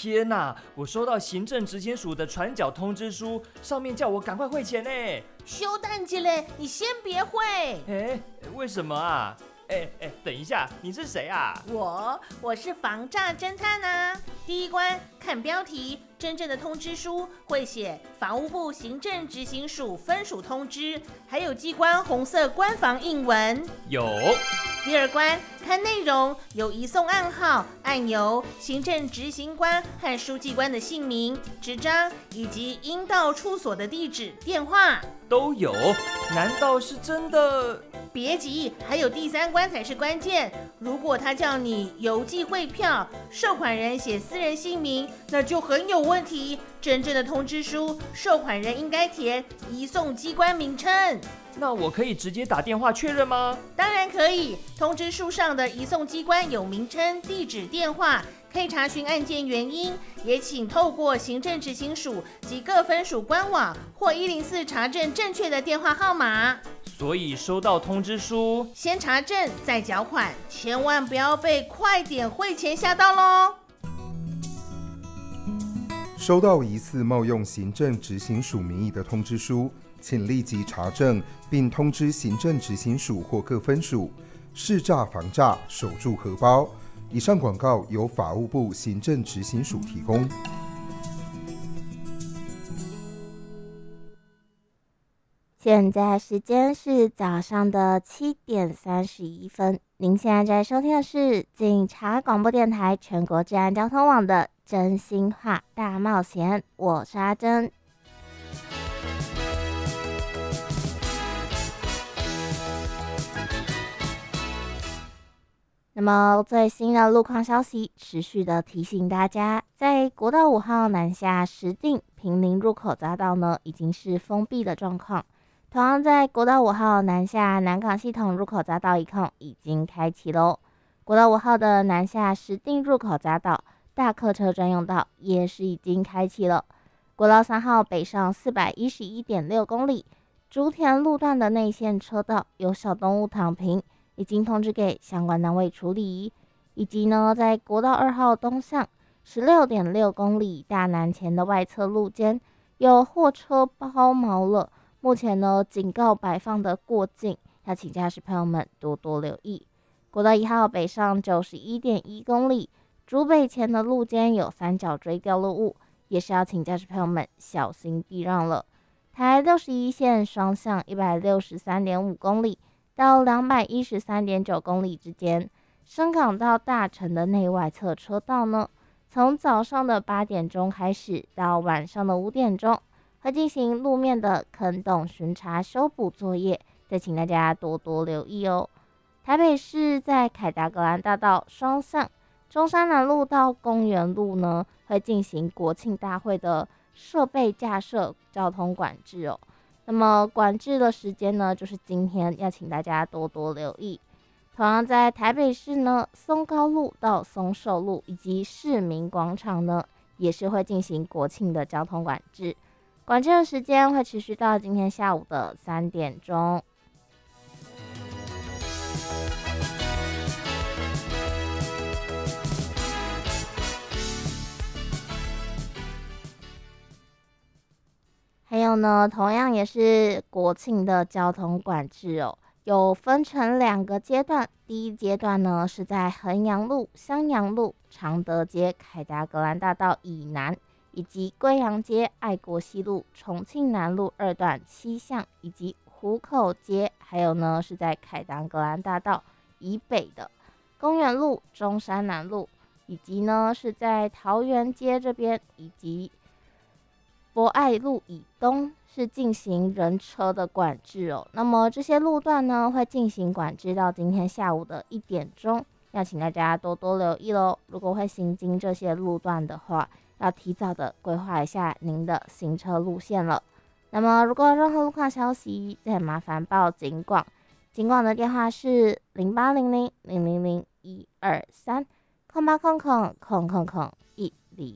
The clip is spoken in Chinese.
天哪！我收到行政执行署的传缴通知书，上面叫我赶快汇钱呢。 修蛋姐嘞，你先别汇。 为什么啊？等一下，你是谁啊？ 我是防诈侦探啊。第一关看标题，真正的通知书会写法务部行政执行署分署通知，还有机关红色官方印文。 有。 第二关看内容，有移送暗号、案由、行政执行官和书记官的姓名、纸张以及应到处所的地址、电话都有。难道是真的？ 别急，还有第三关才是关键。如果他叫你邮寄汇票，受款人写私人姓名，那就很有问题。真正的通知书，受款人应该填移送机关名称。 那我可以直接打电话确认吗？ 当然可以，通知书上的移送机关有名称、地址、电话，可以查询案件原因，也请透过行政执行署及各分署官网或104查证正确的电话号码。 所以收到通知书， 先查证再缴款，千万不要被快点汇钱吓到咯。 收到疑似冒用行政执行署名义的通知书，请立即查证并通知行政执行署或各分署，识诈防诈，守住荷包。以上广告由法务部行政执行署提供。 现在时间是早上的7点31分，您现在在收听的是警察广播电台全国治安交通网的真心话大冒险，我是阿珍。那么最新的路况消息，持续的提醒大家，在国道5号南下石碇坪林入口匝道呢，已经是封闭的状况。同样在国道5号南下南港系统入口匝道一控已经开启咯。国道5号的南下石碇入口匝道大客车专用道也是已经开启了。国道3号北上411.6公里，竹田路段的内线车道有小动物躺平，已经通知给相关单位处理。以及呢，在国道2号东向16.6公里大南前的外侧路肩有货车抛锚了。目前呢，警告摆放的过境，要请驾驶朋友们多多留意。国道1号北上91.1公里，竹北前的路肩有三角锥掉落物，也是要请驾驶朋友们小心避让了。台61线双向163.5公里到213.9公里之间，深港到大城的内外侧车道呢，从早上的8点钟开始到晚上的5点钟。会进行路面的坑洞巡查修补作业，再请大家多多留意哦。台北市在凯达格兰大道双向中山南路到公园路呢，会进行国庆大会的设备架设交通管制哦。那么管制的时间呢，就是今天，要请大家多多留意。同样在台北市呢，松高路到松寿路以及市民广场呢，也是会进行国庆的交通管制。管制的时间会持续到今天下午的3点钟。还有呢，同样也是国庆的交通管制哦，有分成2个阶段。第一阶段呢，是在衡阳路、襄阳路、常德街、凯达格兰大道以南，以及贵阳街、爱国西路、重庆南路2段7巷，以及湖口街，还有呢是在凯达格兰大道以北的公园路、中山南路，以及呢是在桃园街这边，以及博爱路以东是进行人车的管制哦。那么这些路段呢会进行管制到今天下午的1点钟，要请大家多多留意咯。如果会行经这些路段的话，要提早的规划一下您的行车路线了。那么如果有任何路况消息，再麻烦报警广，警广的电话是0800-000-123，0800-123。